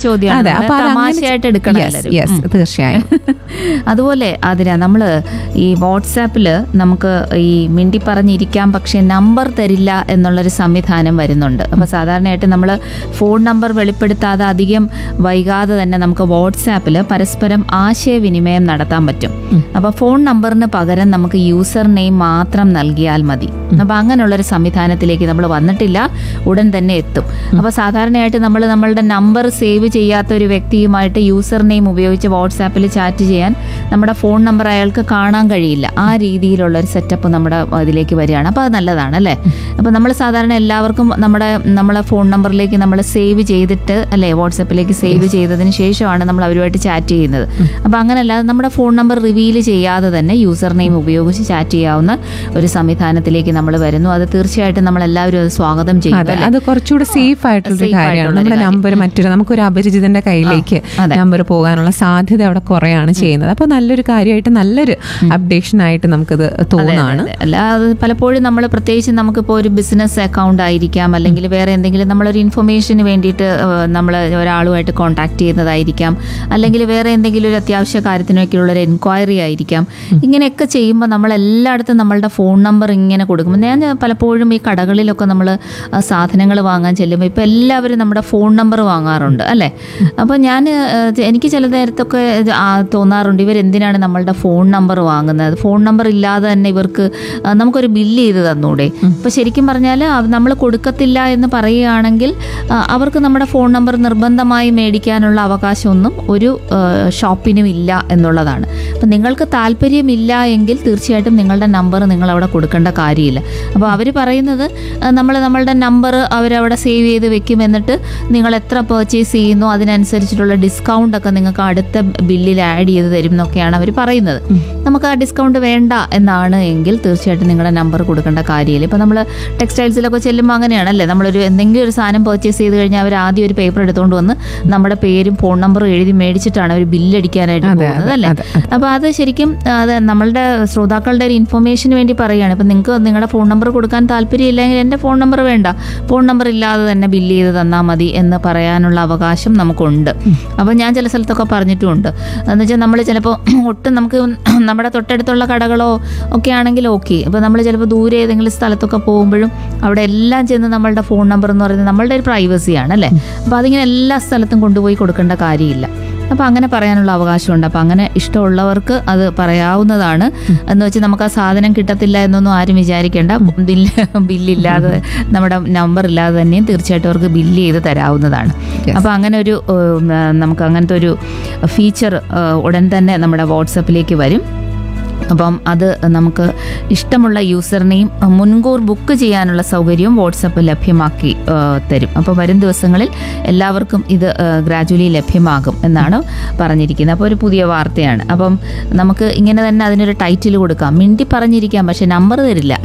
ചോദ്യമാണ്, തമാശയായിട്ട് എടുക്കണം. തീർച്ചയായും. അതുപോലെ അതിനാ നമ്മള് ഈ വാട്സാപ്പില് നമുക്ക് ഈ മിണ്ടി പറഞ്ഞിരിക്കാം പക്ഷെ നമ്പർ തരില്ല എന്നുള്ളൊരു സംവിധാനം വരുന്നുണ്ട്. അപ്പൊ സാധാരണയായിട്ട് നമ്മൾ ഫോൺ നമ്പർ വെളിപ്പെടുത്താതെ അധികം വൈകാതെ തന്നെ നമുക്ക് വാട്സാപ്പിൽ പരസ്പരം ആശയവിനിമയം നടത്താൻ പറ്റും. അപ്പൊ ഫോൺ നമ്പറിന് പകരം നമുക്ക് യൂസർ നെയിം മാത്രം നൽകിയാൽ മതി. അപ്പൊ അങ്ങനെയുള്ളൊരു സംവിധാനത്തിലേക്ക് നമ്മൾ വന്നിട്ടില്ല, ഉടൻ തന്നെ എത്തും. അപ്പൊ സാധാരണയായിട്ട് നമ്മൾ നമ്മളുടെ നമ്പർ സേവ് ചെയ്യാത്ത ഒരു വ്യക്തിയുമായിട്ട് യൂസർ നെയിം ഉപയോഗിച്ച് വാട്സാപ്പിൽ ചാറ്റ് ചെയ്യാൻ നമ്മുടെ ഫോൺ നമ്പർ അയാൾക്ക് കാണാൻ കഴിയില്ല. ആ രീതിയിലുള്ളൊരു സെറ്റപ്പ് നമ്മുടെ ഇതിലേക്ക് വരികയാണ്. അപ്പോൾ അത് നല്ലതാണ് അല്ലേ. അപ്പോൾ നമ്മൾ സാധാരണ എല്ലാവർക്കും നമ്മളെ ഫോൺ നമ്പറിലേക്ക് നമ്മൾ സേവ് ചെയ്തിട്ട് അല്ലേ, വാട്സാപ്പിലേക്ക് സേവ് ചെയ്തതിന് ശേഷമാണ് നമ്മൾ അവരുമായിട്ട് ചാറ്റ് ചെയ്യുന്നത്. അപ്പോൾ അങ്ങനെയല്ലാതെ നമ്മുടെ ഫോൺ നമ്പർ റിവീൽ ചെയ്യാതെ തന്നെ യൂസർ നെയിം ഉപയോഗിച്ച് ചാറ്റ് ചെയ്യാവുന്ന ഒരു സംവിധാനത്തിലേക്ക് നമ്മൾ വരുന്നു. അത് തീർച്ചയായിട്ടും നമ്മളെല്ലാവരും അത് സ്വാഗതം ചെയ്യും. അത് കുറച്ചുകൂടി സേഫ് ആയിട്ടുള്ള കാര്യമാണ്. നമ്മുടെ നമ്പർ നമുക്കൊരു അപരിചിതന്റെ കയ്യിലേക്ക് നമ്പർ പോകാനുള്ള സാധ്യത അവിടെ കുറയാണ് ചെയ്യുന്നത്. അപ്പോൾ നല്ലൊരു കാര്യമായിട്ട് നല്ലൊരു അപ്ഡേഷൻ ആയിട്ട് നമുക്കത് തോന്നുകയാണ്. അല്ല, അത് പലപ്പോഴും നമ്മൾ പ്രത്യേകിച്ച് നമുക്കിപ്പോൾ ഒരു ബിസിനസ് അക്കൗണ്ട് ആയിരിക്കാം, അല്ലെങ്കിൽ വേറെ എന്തെങ്കിലും നമ്മളൊരു ഇൻഫർമേഷന് വേണ്ടിയിട്ട് നമ്മൾ ഒരാളുമായിട്ട് കോൺടാക്ട് ചെയ്യുന്നതായിരിക്കാം, അല്ലെങ്കിൽ വേറെ എന്തെങ്കിലും ഒരു അത്യാവശ്യ കാര്യത്തിനൊക്കെയുള്ളൊരു എൻക്വയറി ആയിരിക്കാം. ഇങ്ങനെയൊക്കെ ചെയ്യുമ്പോൾ നമ്മളെല്ലായിടത്തും നമ്മളുടെ ഫോൺ നമ്പർ ഇങ്ങനെ കൊടുക്കുമ്പോൾ ഞാൻ പലപ്പോഴും ഈ കടകളിലൊക്കെ നമ്മൾ സാധനങ്ങൾ വാങ്ങാൻ ചെല്ലുമ്പോൾ ഇപ്പോൾ എല്ലാവരും നമ്മുടെ ഫോൺ നമ്പർ വാങ്ങാറുണ്ട് അല്ലേ. അപ്പോൾ എനിക്ക് ചില നേരത്തൊക്കെ തോന്നാറുണ്ട്, ഇവരെന്തിനാണ് നമ്മളുടെ ഫോൺ നമ്പർ വാങ്ങുന്നത്? ഫോൺ നമ്പർ ഇല്ലാതെ തന്നെ ഇവർക്ക് നമുക്കൊരു ബില്ല് ചെയ്ത് തന്നൂടെ? അപ്പോൾ ശരിക്കും പറഞ്ഞാൽ നമ്മൾ കൊടുക്കത്തില്ല എന്ന് പറയുകയാണെങ്കിൽ അവർക്ക് നമ്മുടെ ഫോൺ നമ്പർ നിർബന്ധമായി മേടിക്കാനുള്ള അവകാശമൊന്നും ഒരു ഷോപ്പിനും ഇല്ല എന്നുള്ളതാണ്. അപ്പം നിങ്ങൾക്ക് താല്പര്യമില്ല എങ്കിൽ തീർച്ചയായിട്ടും നിങ്ങളുടെ നമ്പർ നിങ്ങളവിടെ കൊടുക്കേണ്ട കാര്യമില്ല. അപ്പോൾ അവർ പറയുന്നത് നമ്മളുടെ നമ്പർ അവരവിടെ സേവ് ചെയ്ത് വെക്കും, എന്നിട്ട് നിങ്ങൾ എത്ര പർച്ചേസ് ചെയ്യുന്നു അതിനനുസരിച്ചിട്ടുള്ള ഡിസ്കൗണ്ട് ഒക്കെ നിങ്ങൾക്ക് അടുത്ത ബില്ലിൽ ആഡ് ചെയ്ത് തരും എന്നൊക്കെയാണ് അവർ പറയുന്നത്. നമുക്ക് ആ ഡിസ്കൗണ്ട് വേണ്ട എന്നാണ് എങ്കിൽ തീർച്ചയായിട്ടും നിങ്ങളുടെ നമ്പർ കൊടുക്കേണ്ട കാര്യമില്ല. ഇപ്പോൾ നമ്മൾ ടെക്സ്റ്റൈൽസിലൊക്കെ ചെല്ലുമ്പോൾ അങ്ങനെയാണല്ലേ, നമ്മളൊരു എന്തെങ്കിലും ഒരു സാധനം പർച്ചേസ് ചെയ്ത് കഴിഞ്ഞാൽ അവർ ആദ്യം ഒരു പേപ്പർ എടുത്തുകൊണ്ട് വന്ന് നമ്മുടെ പേരും ഫോൺ നമ്പറും എഴുതി മേടിച്ചിട്ടാണ് അവർ ബില്ലടിക്കാനായിട്ട് പോകുന്നത് അല്ലേ. അപ്പോൾ അത് ശരിക്കും അത് നമ്മളുടെ ശ്രോതാക്കളുടെ ഒരു ഇൻഫർമേഷന് വേണ്ടി പറയുകയാണ്. ഇപ്പം നിങ്ങൾക്ക് നിങ്ങളുടെ ഫോൺ നമ്പർ കൊടുക്കാൻ താല്പര്യമില്ലെങ്കിൽ എൻ്റെ ഫോൺ നമ്പർ വേണ്ട, ഫോൺ നമ്പർ ഇല്ലാതെ തന്നെ ബില്ല് ചെയ്ത് തന്നാൽ മതി എന്ന് പറയാനുള്ള അവകാശം നമുക്കുണ്ട്. അപ്പോൾ ഞാൻ ചില സ്ഥലത്തൊക്കെ പറഞ്ഞിട്ടുമുണ്ട്. എന്ന് വെച്ചാൽ നമ്മൾ ചിലപ്പോൾ ഒട്ടും നമുക്ക് നമ്മുടെ തൊട്ടടുത്തുള്ള കടകളോ ഒക്കെ ആണെങ്കിൽ ഓക്കെ. അപ്പോൾ നമ്മൾ ചിലപ്പോൾ ദൂരെ ഏതെങ്കിലും സ്ഥലത്തൊക്കെ പോകുമ്പോഴും അവിടെ എല്ലാം ചെന്ന് നമ്മളുടെ ഫോൺ നമ്പർ എന്ന് പറയുന്നത് നമ്മളുടെ ഒരു പ്രൈവസിയാണ് അല്ലേ. അപ്പോൾ അതിങ്ങനെ എല്ലാ സ്ഥലത്തും കൊണ്ടുപോയി കൊടുക്കേണ്ട കാര്യമില്ല. അപ്പോൾ അങ്ങനെ പറയാനുള്ള അവകാശമുണ്ട്. അപ്പോൾ അങ്ങനെ ഇഷ്ടമുള്ളവർക്ക് അത് പറയാവുന്നതാണ്. എന്ന് വെച്ചാൽ നമുക്ക് ആ സാധനം കിട്ടത്തില്ല എന്നൊന്നും ആരും വിചാരിക്കേണ്ട. ബില്ലില്ലാതെ നമ്മുടെ നമ്പർ ഇല്ലാതെ തന്നെയും തീർച്ചയായിട്ടും അവർക്ക് ബില്ല് ചെയ്ത് തരാവുന്നതാണ്. അപ്പോൾ അങ്ങനെ നമുക്ക് അങ്ങനത്തെ ഒരു ഫീച്ചർ ഉടൻ തന്നെ നമ്മുടെ വാട്സപ്പിലേക്ക് വരും. അപ്പം അത് നമുക്ക് ഇഷ്ടമുള്ള യൂസറിനെയും മുൻകൂർ ബുക്ക് ചെയ്യാനുള്ള സൗകര്യവും വാട്സപ്പ് ലഭ്യമാക്കി തരും. അപ്പോൾ വരും ദിവസങ്ങളിൽ എല്ലാവർക്കും ഇത് ഗ്രാജുവലി ലഭ്യമാകും എന്നാണ് പറഞ്ഞിരിക്കുന്നത്. അപ്പോൾ ഒരു പുതിയ വാർത്തയാണ്. അപ്പം നമുക്ക് ഇങ്ങനെ തന്നെ അതിനൊരു ടൈറ്റിൽ കൊടുക്കാം, മിണ്ടി പറഞ്ഞിരിക്കാം പക്ഷെ നമ്പർ തരില്ല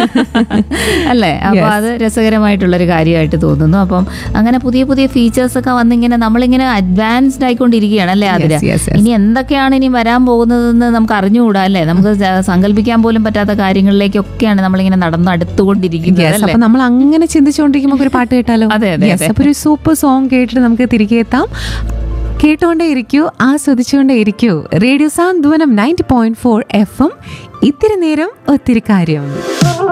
അല്ലേ. അപ്പോൾ അത് രസകരമായിട്ടുള്ളൊരു കാര്യമായിട്ട് തോന്നുന്നു. അപ്പം അങ്ങനെ പുതിയ പുതിയ ഫീച്ചേഴ്സൊക്കെ വന്നിങ്ങനെ നമ്മളിങ്ങനെ അഡ്വാൻസ്ഡ് ആയിക്കൊണ്ടിരിക്കുകയാണ് അല്ലേ. അതിൽ ഇനി എന്തൊക്കെയാണ് ഇനി വരാൻ പോകുന്നതെന്ന് നമുക്ക് അറിഞ്ഞുകൂടാ അല്ലേ. നമുക്ക് സങ്കല്പിക്കാൻ പോലും പറ്റാത്ത കാര്യങ്ങളിലേക്കൊക്കെയാണ് നമ്മളിങ്ങനെ അടുത്തുകൊണ്ടിരിക്കുന്നത്. അപ്പൊ നമ്മൾ അങ്ങനെ ചിന്തിച്ചുകൊണ്ടിരിക്കുമ്പോൾ ഒരു പാട്ട് കേട്ടാലോ? അതെ. അപ്പൊ ഒരു സൂപ്പർ സോങ് കേട്ടിട്ട് നമുക്ക് തിരികെ എത്താം. കേട്ടോണ്ടേ ഇരിക്കൂ, ആസ്വദിച്ചുകൊണ്ടേ ഇരിക്കൂ. റേഡിയോ സാന്ത്വനം 90.4 FM. ഇത്തിരി നേരം ഒത്തിരി കാര്യം.